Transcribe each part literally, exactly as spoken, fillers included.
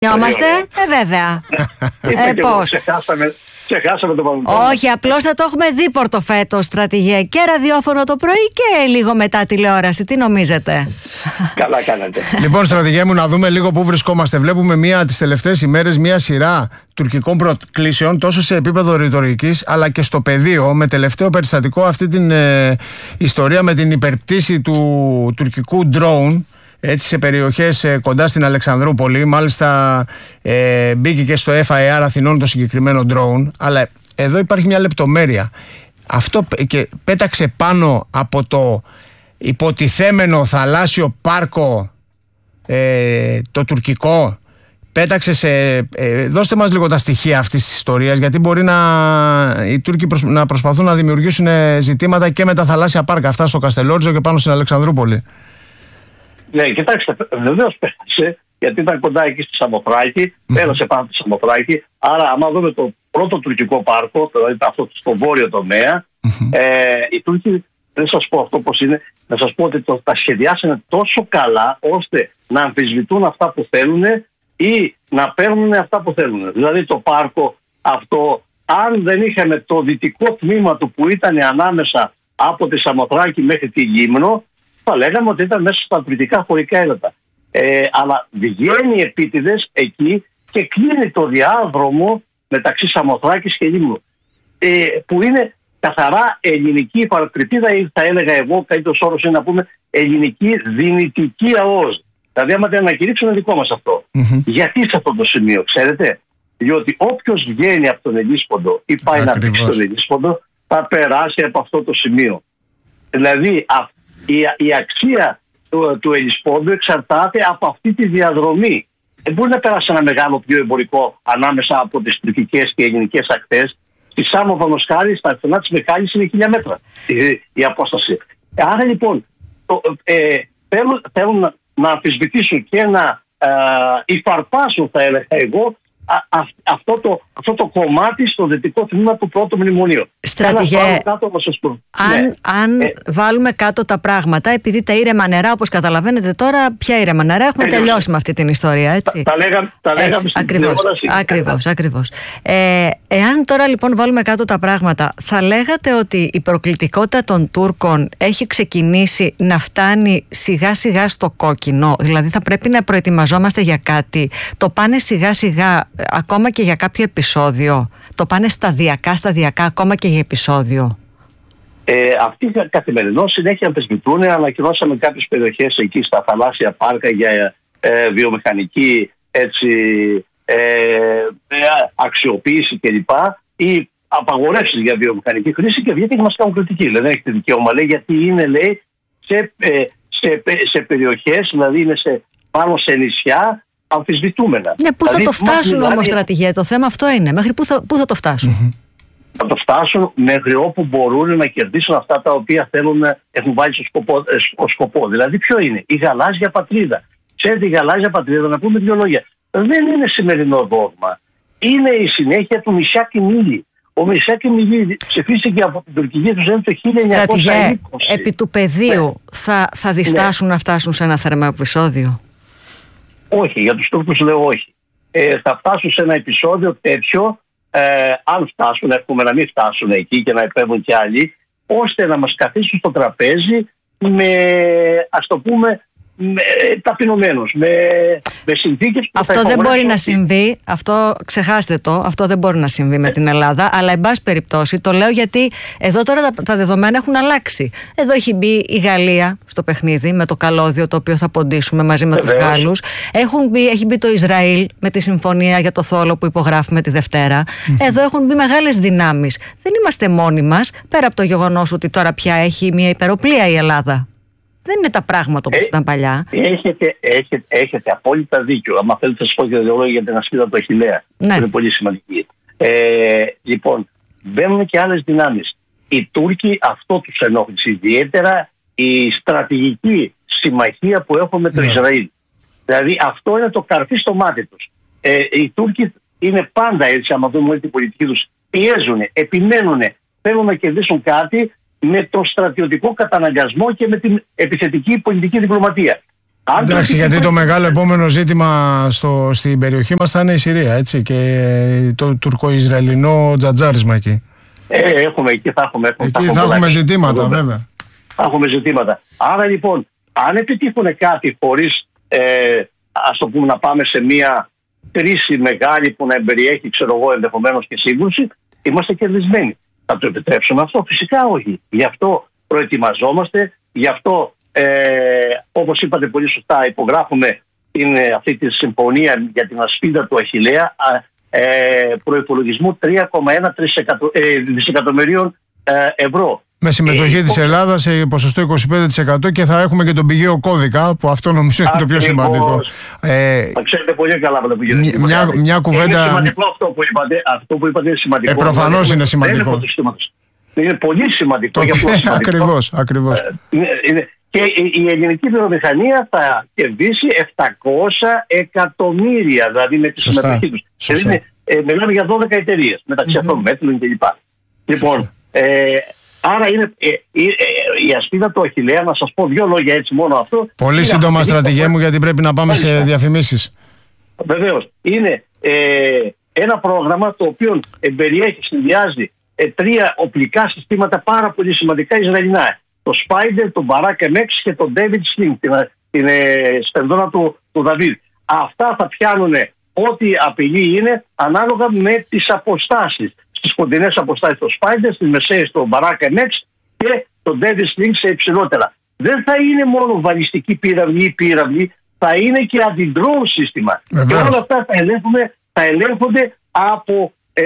Νιώμαστε, ε, βέβαια. ε, πώς. Ξεχάσαμε, ξεχάσαμε το παρελθόν. Όχι, απλώς θα το έχουμε δίπορτο φέτος, στρατηγέ. Και ραδιόφωνο το πρωί και λίγο μετά τηλεόραση. Τι νομίζετε? Καλά κάνετε. Λοιπόν, στρατηγέ μου, να δούμε λίγο πού βρισκόμαστε. Βλέπουμε μία, τις τελευταίες ημέρες μία σειρά τουρκικών προκλήσεων, τόσο σε επίπεδο ρητορικής, αλλά και στο πεδίο, με τελευταίο περιστατικό αυτή την ε, ιστορία με την υπερπτήση του τουρκικού drone, έτσι, σε περιοχές ε, κοντά στην Αλεξανδρούπολη. Μάλιστα ε, μπήκε και στο εφ άι αρ Αθηνών το συγκεκριμένο drone. Αλλά εδώ υπάρχει μια λεπτομέρεια. Αυτό και πέταξε πάνω από το υποτιθέμενο θαλάσσιο πάρκο ε, το τουρκικό. Πέταξε σε... Ε, δώστε μας λίγο τα στοιχεία αυτής της ιστορίας, γιατί μπορεί να οι Τούρκοι προσ... να προσπαθούν να δημιουργήσουν ζητήματα και με τα θαλάσσια πάρκα αυτά στο Καστελόρτζο και πάνω στην Αλεξανδρούπολη. Ναι, κοιτάξτε, βεβαίως πέρασε, γιατί ήταν κοντά εκεί στη Σαμοθράκη, πέρασε πάνω στη Σαμοθράκη. Άρα, άμα δούμε το πρώτο τουρκικό πάρκο, δηλαδή αυτό στο βόρειο τομέα, ε, οι Τούρκοι, δεν σας πω αυτό πώς είναι, να σας πω ότι το, τα σχεδιάσανε τόσο καλά ώστε να αμφισβητούν αυτά που θέλουν ή να παίρνουν αυτά που θέλουν. Δηλαδή το πάρκο αυτό, αν δεν είχαμε το δυτικό τμήμα του που ήταν ανάμεσα από τη Σαμοθράκη μέχρι τη Λίμνο, θα λέγαμε ότι ήταν μέσα στα τουρκικά χωρικά έδατα. Ε, αλλά βγαίνει επίτηδες εκεί και κλείνει το διάδρομο μεταξύ Σαμοθράκης και Λίμνου. Ε, που είναι καθαρά ελληνική παρατρυπίδα, ή θα έλεγα εγώ, καλύτερος όρος είναι να πούμε ελληνική δυνητική ΑΟΣ. Δηλαδή, άμα την ανακηρύξουν, είναι δικό μας αυτό. Mm-hmm. Γιατί σε αυτό το σημείο, ξέρετε? Διότι όποιος βγαίνει από τον Ελίσποντο ή πάει Ακριβώς. να πήξει τον Ελίσποντο, θα περάσει από αυτό το σημείο. Δηλαδή, αυτή Η, η αξία του, του Ελισπόντου εξαρτάται από αυτή τη διαδρομή. Δεν μπορεί να περάσει ένα μεγάλο πλοίο εμπορικό ανάμεσα από τις τουρκικές και ελληνικές ακτές. Στη Σάμο Βανοσχάρη, στα στενά της Μιχάλης, είναι χίλια μέτρα η, η απόσταση. Άρα λοιπόν το, ε, θέλουν, θέλουν να, να αμφισβητήσουν και να ε, υφαρπάσουν, θα έλεγα εγώ, Α, α, αυτό, το, αυτό το κομμάτι στο δυτικό τμήμα του πρώτου μνημονίου. Στρατηγέ, κάτω, αν, ναι. αν ε, βάλουμε κάτω τα πράγματα, επειδή τα ήρεμα νερά, όπως καταλαβαίνετε τώρα, ποια ήρεμα νερά, έχουμε τελειώσει, τελειώσει με αυτή την ιστορία, έτσι. Τα, τα λέγαμε, τα λέγαμε έτσι, στην ακριβώς, ακριβώς, ακριβώς. Ε, εάν τώρα λοιπόν βάλουμε κάτω τα πράγματα, θα λέγατε ότι η προκλητικότητα των Τούρκων έχει ξεκινήσει να φτάνει σιγά σιγά στο κόκκινο, δηλαδή θα πρέπει να προετοιμαζόμαστε για κάτι, το πάνε σιγά σιγά ακόμα και για κάποιο επεισόδιο, το πάνε σταδιακά σταδιακά ακόμα και για επεισόδιο? Ε, αυτοί καθημερινώς συνέχεια αμφισβητούν. Ανακοινώσαμε κάποιες περιοχές εκεί στα θαλάσσια πάρκα για ε, βιομηχανική έτσι, ε, αξιοποίηση κλπ. Ή απαγορεύσεις για βιομηχανική χρήση, και βγήκε και μας κάνουν κριτική. Δηλαδή δεν έχετε δικαίωμα, λέει, γιατί είναι, λέει, σε, ε, σε, σε περιοχές, δηλαδή είναι σε, πάνω σε νησιά αμφισβητούμενα. Ναι, πού δηλαδή, θα το φτάσουν δηλαδή, όμως, στρατηγέ, το θέμα αυτό είναι. Μέχρι πού θα, πού θα το φτάσουν? Mm-hmm. Θα το φτάσουν μέχρι όπου μπορούν να κερδίσουν αυτά τα οποία θέλουν, έχουν βάλει στο σκοπό, στο σκοπό. Δηλαδή, ποιο είναι? Η γαλάζια πατρίδα. Ξέρετε, η γαλάζια πατρίδα, να πούμε δύο λόγια, δεν είναι σημερινό δόγμα. Είναι η συνέχεια του Μισιάκη Μίλη. Ο Μισιάκη Μίλη ψηφίστηκε από την τουρκική του ζένη το χίλια εννιακόσια είκοσι. Στρατηγέ, επί του πεδίου, ναι. θα, θα διστάσουν ναι. να φτάσουν σε ένα θερμοεπεισόδιο? Όχι, για τους Τούρκους λέω όχι. Ε, θα φτάσουν σε ένα επεισόδιο τέτοιο, ε, αν φτάσουν, εύχομαι να μην φτάσουν εκεί και να επέμβουν κι άλλοι, ώστε να μας καθίσουν στο τραπέζι με, ας το πούμε, με, ταπεινωμένους, με, με συνθήκες που αυτό θα δεν μπορεί να συμβεί, αυτό ξεχάστε το, αυτό δεν μπορεί να συμβεί με την Ελλάδα, αλλά εν πάση περιπτώσει το λέω γιατί εδώ τώρα τα, τα δεδομένα έχουν αλλάξει. Εδώ έχει μπει η Γαλλία στο παιχνίδι με το καλώδιο το οποίο θα ποντίσουμε μαζί με τους Γάλλους. Έχουν μπει, έχει μπει το Ισραήλ με τη συμφωνία για το θόλο που υπογράφουμε τη Δευτέρα. Mm-hmm. Εδώ έχουν μπει μεγάλες δυνάμεις. Δεν είμαστε μόνοι μας, πέρα από το γεγονός ότι τώρα πια έχει μια υπεροπλία η Ελλάδα. Δεν είναι τα πράγματα όπως ε, ήταν παλιά. Έχετε, έχετε, έχετε απόλυτα δίκιο. Αν θέλετε να σας πω και δύο λόγια για την ασπίδα του Αχιλλέα. Ναι. Είναι πολύ σημαντική. Ε, λοιπόν, μπαίνουν και άλλες δυνάμεις. Οι Τούρκοι αυτό τους ενόχλησε ιδιαίτερα, η στρατηγική συμμαχία που έχουν με το ναι. Ισραήλ. Δηλαδή αυτό είναι το καρφί στο μάτι τους. Ε, οι Τούρκοι είναι πάντα έτσι, άμα δούμε όλη την πολιτική τους, πιέζουν, επιμένουν, θέλουν να κερδίσουν κάτι με το στρατιωτικό καταναγκασμό και με την επιθετική πολιτική διπλωματία. Εντάξει, γιατί το μεγάλο επόμενο ζήτημα στο, στην περιοχή μας θα είναι η Συρία, έτσι, και το τουρκο-ισραηλινό τζατζάρισμα εκεί. Ε, έχουμε, εκεί θα έχουμε, έχουμε, εκεί θα, θα έχουμε ζητήματα, βέβαια. βέβαια. Θα έχουμε ζητήματα. Άρα λοιπόν, αν επιτύχουν κάτι χωρίς, ε, ας το πούμε, να πάμε σε μια κρίση μεγάλη που να εμπεριέχει, ξέρω εγώ, ενδεχομένως και σύγκρουση, είμαστε κερδισμένοι. Θα το επιτρέψουμε αυτό? Φυσικά όχι. Γι' αυτό προετοιμαζόμαστε, γι' αυτό, ε, όπως είπατε πολύ σωστά, υπογράφουμε την, αυτή τη συμφωνία για την ασπίδα του Αχιλλέα, ε, προϋπολογισμού τρία κόμμα ένα δισεκατομμυρίων ε, ευρώ. Με συμμετοχή ε, της Ελλάδας σε ποσοστό είκοσι πέντε τοις εκατό και θα έχουμε και τον πηγαίο κώδικα, που αυτό νομίζω είναι το πιο σημαντικό. Ε, θα ξέρετε πολύ καλά που γίνεται. Μια, μια κουβέντα. Είναι σημαντικό αυτό που είπατε. Αυτό που είπατε είναι σημαντικό. Ε, προφανώς είναι, είναι σημαντικό. Είναι πολύ σημαντικό. Ακριβώς, ακριβώς. Ε, είναι, είναι. Και η ελληνική βιομηχανία θα κερδίσει επτακόσια εκατομμύρια, δηλαδή με τη συμμετοχή τους. Δηλαδή, ε, μιλάμε για δώδεκα εταιρείες, μεταξύ mm-hmm. αυτών μέτρων κλπ. Λοιπόν, ε, άρα είναι ε, ε, ε, η ασπίδα του Αχιλλέα, να σας πω δύο λόγια έτσι μόνο αυτό. Πολύ σύντομα, στρατηγέ μου, γιατί πρέπει να πάμε σε διαφημίσεις. Βεβαίως. Είναι ε, ένα πρόγραμμα το οποίο εμπεριέχει, συνδυάζει ε, τρία οπλικά συστήματα πάρα πολύ σημαντικά ισραηλινά. Το Spider, τον Barak εμ εξ και τον David Sling, την, την ε, σπενδόνα του, του Δαβίδ. Αυτά θα πιάνουν ό,τι απειλή είναι ανάλογα με τις αποστάσεις. Στις κοντινές αποστάσεις το Spider, στις μεσαίες το Barak εμ εξ και το David Sling σε υψηλότερα. Δεν θα είναι μόνο βαλιστική πύραυλη ή πύραυλη, θα είναι και αντι-drone σύστημα. Βεβαίως. Και όλα αυτά θα, ελέγχουμε, θα ελέγχονται από ε,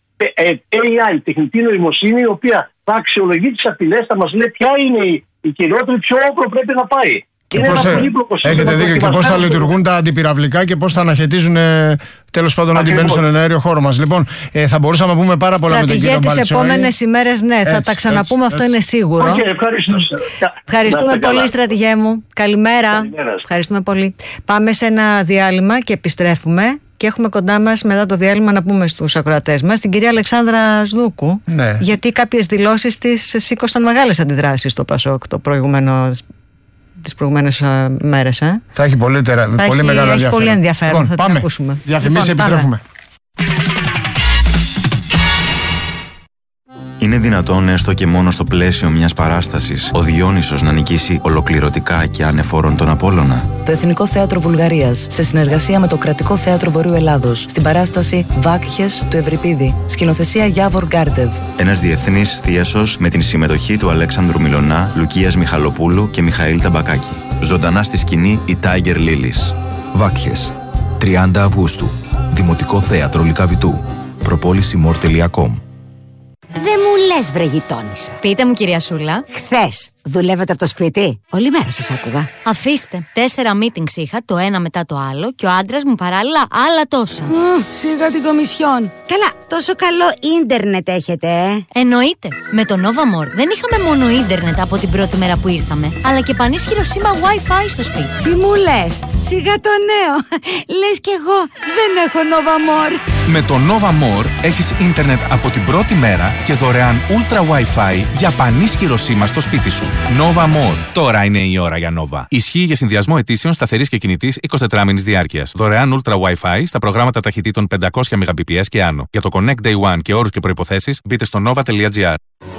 έι άι, τεχνητή νοημοσύνη, η οποία θα αξιολογεί τις απειλές, θα μας λέει ποια είναι η, η κυριότερη, ποιο όπλο πρέπει να πάει. Και είναι πώς, ένα έχετε δίκιο, και πώς θα λειτουργούν τα αντιπυραυλικά και πώς θα αναχαιτίζουν ε, τέλος πάντων ό,τι μπαίνει στον εναέριο χώρο μας. Λοιπόν, ε, θα μπορούσαμε να πούμε πάρα πολλά με τον κύριο Μπαλτσόη. Τις επόμενες ημέρες, ναι, έτσι, θα τα ξαναπούμε, έτσι, αυτό έτσι. Είναι σίγουρο. Okay, ευχαριστώ. Ευχαριστούμε πολύ, καλά. Στρατηγέ μου. Καλημέρα. Καλημέρα. Ευχαριστούμε πολύ. Πάμε σε ένα διάλειμμα και επιστρέφουμε. Και έχουμε κοντά μας μετά το διάλειμμα να πούμε στους ακροατές μας την κυρία Αλεξάνδρα Σδούκου. Ναι. Γιατί κάποιες δηλώσεις της σήκωσαν μεγάλες αντιδράσεις στο Πασόκ το προηγούμενο, τις προηγούμενες uh, μέρες. Ε. Θα έχει πολύ, τερα... θα πολύ έχει, μεγάλο έχει ενδιαφέρον. Πολύ ενδιαφέρον. Λοιπόν, θα πάμε. Ακούσουμε. Διαφημίσεις, λοιπόν, επιστρέφουμε. Είναι δυνατόν έστω και μόνο στο πλαίσιο μιας παράστασης ο Διόνυσος να νικήσει ολοκληρωτικά και ανεφόρον τον Απόλλωνα? Το Εθνικό Θέατρο Βουλγαρίας, σε συνεργασία με το Κρατικό Θέατρο Βορείου Ελλάδος, στην παράσταση Βάκχες του Ευρυπίδη, σκηνοθεσία Γιάβορ Γκάρντεβ. Ένας διεθνής θίασος με την συμμετοχή του Αλέξανδρου Μιλωνά, Λουκίας Μιχαλοπούλου και Μιχαήλ Ταμπακάκη. Ζωντανά στη σκηνή η Tiger Lilies. Βάκχες, τριάντα Αυγούστου, Δημοτικό Θέατρο Λυκαβητού. προπόληση μορ τελεία κομ. Δεν μου λες, βρε γειτόνισσα. Πείτε μου, κυρία Σούλα. Χθες δουλεύετε από το σπίτι? Όλη μέρα σας άκουγα. Αφήστε. Τέσσερα meetings είχα, το ένα μετά το άλλο, και ο άντρας μου παράλληλα άλλα τόσα. Mm, σιγά την κομισιόν. Καλά, τόσο καλό ίντερνετ έχετε, ε. Εννοείται. Με το Nova More δεν είχαμε μόνο ίντερνετ από την πρώτη μέρα που ήρθαμε, αλλά και πανίσχυρο σήμα Wi-Fi στο σπίτι. Τι μου λες? Σιγά το νέο. Λες κι εγώ δεν έχω Nova More. Με το Nova More έχεις ίντερνετ από την πρώτη μέρα και δωρεάν Ultra Wi-Fi για πανίσχυρο σήμα στο σπίτι σου. Nova More. Τώρα είναι η ώρα για Nova. Ισχύει για συνδυασμό αιτήσεων σταθερής και κινητής εικοσιτετράμηνης διάρκειας. Δωρεάν Ultra Wi-Fi στα προγράμματα ταχυτήτων πεντακόσια μεγαμπιτ και άνω. Για το Connect Day One και όρους και προϋποθέσεις μπείτε στο nova τελεία gr.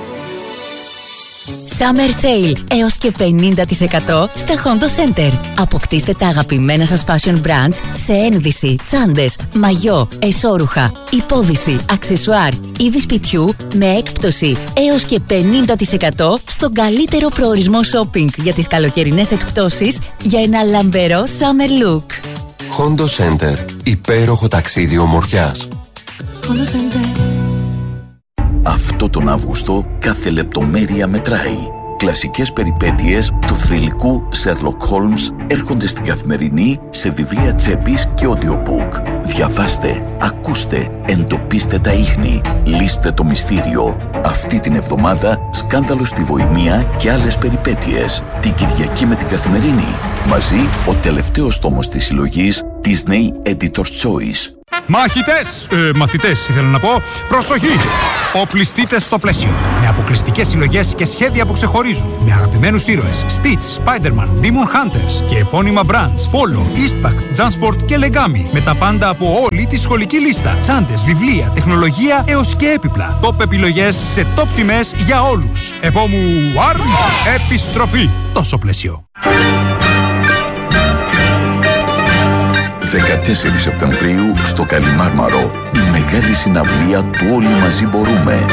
Summer Sale έως και πενήντα τοις εκατό στα Hondo Center. Αποκτήστε τα αγαπημένα σας fashion brands σε ένδυση, τσάντες, μαγιό, εσώρουχα, υπόδυση, αξεσουάρ, είδη σπιτιού με έκπτωση έως και πενήντα τοις εκατό στον καλύτερο προορισμό shopping για τις καλοκαιρινές εκπτώσεις για ένα λαμπερό summer look. Hondo Center. Υπέροχο ταξίδι ομορφιάς. Hondo Center. Αυτό τον Αύγουστο κάθε λεπτομέρεια μετράει. Κλασικές περιπέτειες του θρυλικού Sherlock Holmes έρχονται στην Καθημερινή σε βιβλία τσέπης και audiobook. Διαβάστε, ακούστε, εντοπίστε τα ίχνη, λύστε το μυστήριο. Αυτή την εβδομάδα σκάνδαλο στη Βοημία και άλλες περιπέτειες. Την Κυριακή με την Καθημερινή. Μαζί ο τελευταίος τόμος της συλλογής Disney Editor's Choice. Μαχητές, ε, μαθητές ήθελα να πω, προσοχή! Οπλιστείτε στο πλαίσιο. Με αποκλειστικές συλλογές και σχέδια που ξεχωρίζουν. Με αγαπημένους ήρωες Stitch, Spider-Man, Demon Hunters και επώνυμα brands Polo, Eastpak, Jansport και Legami. Με τα πάντα από όλη τη σχολική λίστα. Τσάντες, βιβλία, τεχνολογία έως και έπιπλα. Top επιλογές σε top τιμές για όλους. Επόμου Arm, επιστροφή. Τόσο πλαίσιο. δεκατέσσερις Σεπτεμβρίου στο Καλιμάρμαρο, η μεγάλη συναυλία του Όλοι Μαζί Μπορούμε.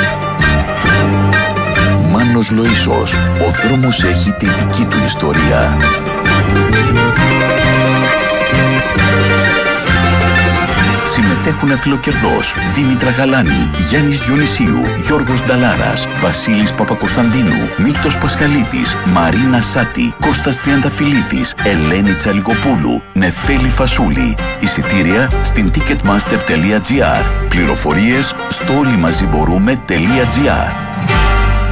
Μάνος Λοΐσος, ο δρόμος έχει τη δική του ιστορία. Συμμετέχουν Αφιλοκερδός, Δήμητρα Γαλάνη, Γιάννης Διονυσίου, Γιώργος Νταλάρας, Βασίλης Παπακοσταντίνου, Μίλτος Πασχαλίδης, Μαρίνα Σάτη, Κώστας Τριανταφυλλίδης, Ελένη Τσαλιγοπούλου, Νεφέλη Φασούλη. Εισιτήρια στην ticketmaster τελεία gr. Πληροφορίες στο όλιμαζιμπορούμε τελεία gr.